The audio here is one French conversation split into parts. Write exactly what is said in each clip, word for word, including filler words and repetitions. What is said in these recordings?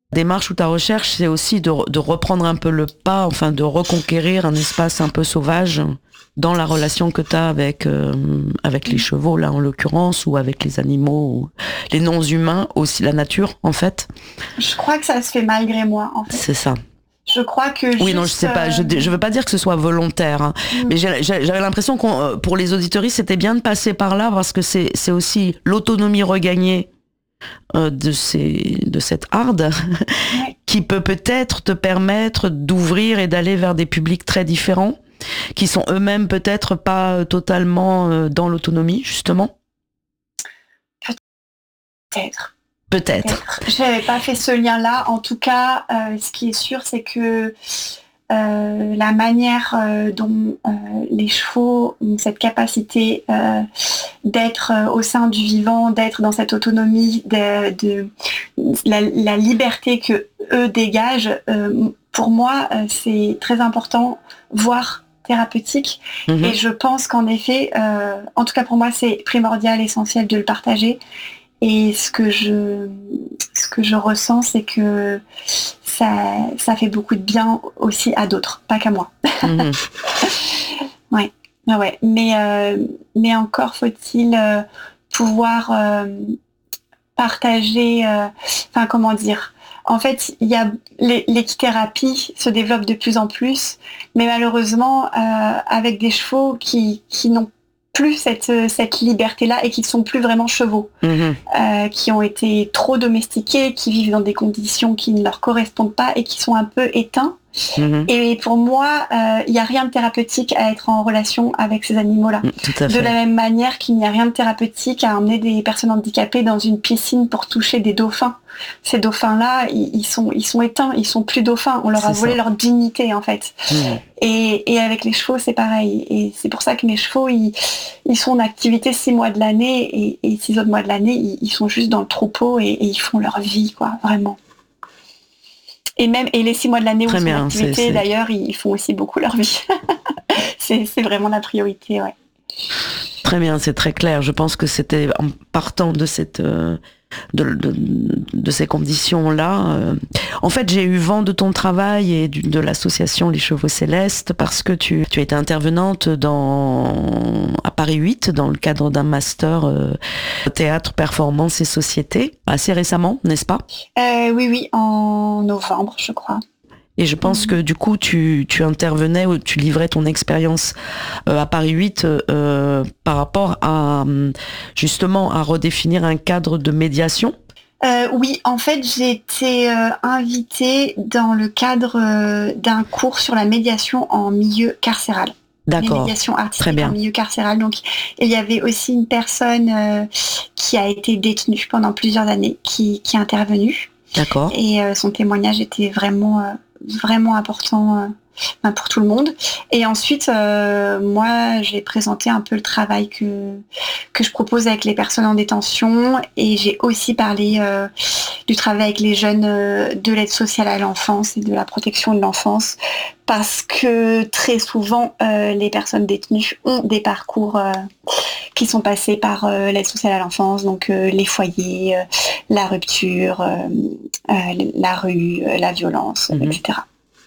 démarche ou ta recherche, c'est aussi de, de reprendre un peu le pas, enfin de reconquérir un espace un peu sauvage dans la relation que tu as avec, euh, avec les chevaux, là en l'occurrence, ou avec les animaux, ou les non-humains, aussi la nature en fait. Je crois que ça se fait malgré moi en fait. C'est ça. Je crois que juste, oui, non, je sais pas. Je, je veux pas dire que ce soit volontaire, hein, mmh. mais j'ai, j'avais l'impression qu'on, pour les auditeuristes, c'était bien de passer par là parce que c'est, c'est aussi l'autonomie regagnée euh, de ces, de cette harde ouais. qui peut peut-être te permettre d'ouvrir et d'aller vers des publics très différents, qui sont eux-mêmes peut-être pas totalement euh, dans l'autonomie, justement. Peut-être. Peut-être. Peut-être. Je n'avais pas fait ce lien-là. En tout cas, euh, ce qui est sûr, c'est que euh, la manière euh, dont euh, les chevaux ont cette capacité euh, d'être euh, au sein du vivant, d'être dans cette autonomie, de, de la, la liberté que eux dégagent, euh, pour moi, euh, c'est très important, voire thérapeutique. Mmh. Et je pense qu'en effet, euh, en tout cas pour moi, c'est primordial, essentiel de le partager. Et ce que je, ce que je ressens, c'est que ça, ça fait beaucoup de bien aussi à d'autres, pas qu'à moi. Mmh. ouais, ouais. Mais, euh, mais encore faut-il euh, pouvoir euh, partager, enfin euh, comment dire. En fait, il y a l'équithérapie se développe de plus en plus, mais malheureusement euh, avec des chevaux qui, qui n'ont plus cette, cette liberté-là et qui ne sont plus vraiment chevaux, mmh. euh, qui ont été trop domestiqués, qui vivent dans des conditions qui ne leur correspondent pas et qui sont un peu éteints. Mmh. Et pour moi, il euh, n'y a rien de thérapeutique à être en relation avec ces animaux-là. Tout à fait. De la même manière qu'il n'y a rien de thérapeutique à emmener des personnes handicapées dans une piscine pour toucher des dauphins. Ces dauphins-là, ils, ils, sont, ils sont éteints, ils sont plus dauphins. On leur a volé leur dignité, en fait. Mmh. Et, et avec les chevaux, c'est pareil. Et c'est pour ça que mes chevaux, ils, ils sont en activité six mois de l'année et, et six autres mois de l'année, ils, ils sont juste dans le troupeau et, et ils font leur vie, quoi, vraiment. Et même et les six mois de l'année où ils sont en activité, c'est, c'est... d'ailleurs, ils font aussi beaucoup leur vie. c'est, c'est vraiment la priorité, ouais. Très bien, c'est très clair. Je pense que c'était en partant de cette euh, de, de, de ces conditions-là. Euh, en fait, j'ai eu vent de ton travail et du, de l'association Les Chevaux Célestes parce que tu, tu as été intervenante dans, à Paris huit dans le cadre d'un master euh, théâtre, performance et société assez récemment, n'est-ce pas ? euh, Oui, oui, en novembre, je crois. Et je pense mmh. que du coup, tu, tu intervenais ou tu livrais ton expérience euh, à Paris huit euh, par rapport à justement à redéfinir un cadre de médiation. Euh, oui, en fait, j'ai été euh, invitée dans le cadre euh, d'un cours sur la médiation en milieu carcéral. D'accord. Les médiations artistiques en milieu carcéral. Donc, il y avait aussi une personne euh, qui a été détenue pendant plusieurs années, qui, qui est intervenue. D'accord. Et euh, son témoignage était vraiment... Euh, vraiment important euh, pour tout le monde. Et ensuite, euh, moi, j'ai présenté un peu le travail que, que je propose avec les personnes en détention et j'ai aussi parlé euh, du travail avec les jeunes euh, de l'aide sociale à l'enfance et de la protection de l'enfance parce que très souvent, euh, les personnes détenues ont des parcours euh, qui sont passés par euh, l'aide sociale à l'enfance, donc euh, les foyers, euh, la rupture, euh, euh, la rue, euh, la violence, mmh. et cetera.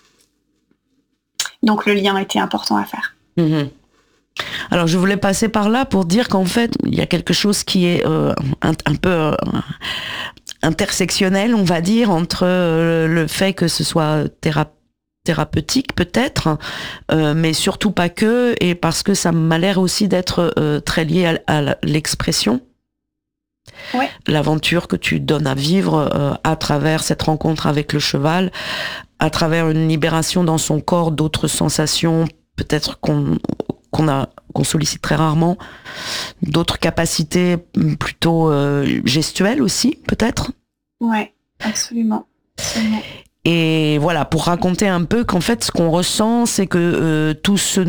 Donc le lien était important à faire. Mmh. Alors je voulais passer par là pour dire qu'en fait, il y a quelque chose qui est euh, un, un peu euh, intersectionnel, on va dire, entre euh, le fait que ce soit thérapeutique, thérapeutique peut-être, euh, mais surtout pas que, et parce que ça m'a l'air aussi d'être euh, très lié à, à l'expression. Ouais. L'aventure que tu donnes à vivre euh, à travers cette rencontre avec le cheval, à travers une libération dans son corps d'autres sensations, peut-être qu'on, qu'on a qu'on sollicite très rarement, d'autres capacités plutôt euh, gestuelles aussi, peut-être. Ouais, absolument. absolument. Et voilà, pour raconter un peu qu'en fait, ce qu'on ressent, c'est que euh, tout ce